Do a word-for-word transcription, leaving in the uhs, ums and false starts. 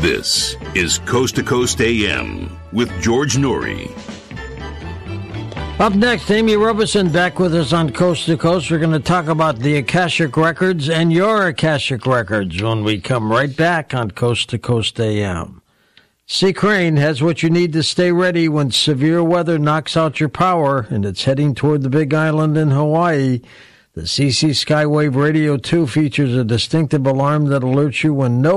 This is Coast to Coast A M with George Noory. Up next, Amy Roberson back with us on Coast to Coast. We're going to talk about the Akashic Records and your Akashic Records when we come right back on Coast to Coast A M. Sea Crane has what you need to stay ready when severe weather knocks out your power, and it's heading toward the Big Island in Hawaii. The C C Skywave Radio two features a distinctive alarm that alerts you when no